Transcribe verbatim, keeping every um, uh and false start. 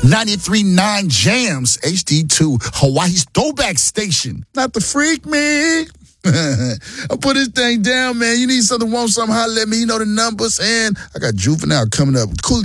ninety-three point nine Jams, H D two, Hawaii's throwback station. Not to freak me. I put this thing down, man. You need something, want something, holler at me. You know the numbers. And I got Juvenile coming up. Cool.